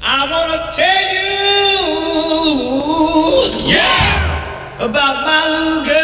I wanna tell you, yeah, about my little girl.